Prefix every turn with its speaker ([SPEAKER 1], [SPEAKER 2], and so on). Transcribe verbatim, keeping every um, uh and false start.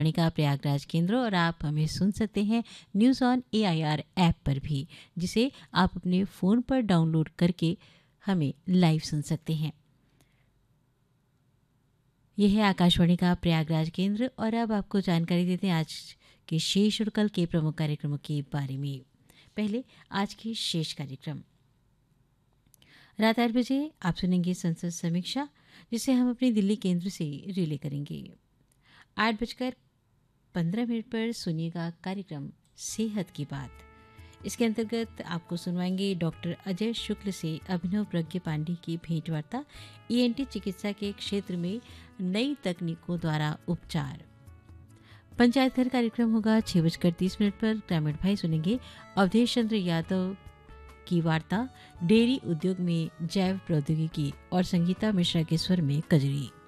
[SPEAKER 1] का प्रयागराज केंद्र और आप हमें सुन सकते हैं news on A I R app पर भी, जिसे आप अपने फ़ोन पर डाउनलोड करके हमें लाइव सुन सकते हैं। यह है आकाशवाणी का प्रयागराज केंद्र और अब आपको जानकारी देते हैं आज के शेष और कल के प्रमुख कार्यक्रमों के बारे में। पहले आज के शेष कार्यक्रम। रात आठ बजे आप सुनेंगे संसद समीक्षा, जिसे हम अपनी दिल्ली केंद्र से रिले करेंगे। आठ बजकर पंद्रह मिनट पर सुनिएगा कार्यक्रम सेहत की बात। इसके अंतर्गत आपको सुनवाएंगे डॉक्टर अजय शुक्ल से अभिनव प्रज्ञ पांडे की भेंटवार्ता, ई एन टी चिकित्सा के क्षेत्र में नई तकनीकों द्वारा उपचार। पंचायत घर कार्यक्रम होगा छह बजकर तीस मिनट पर। ग्रामीण भाई सुनेंगे अवधेश चंद्र यादव की वार्ता डेयरी उद्योग में जैव प्रौद्योगिकी और संगीता मिश्रा के स्वर में कजरी।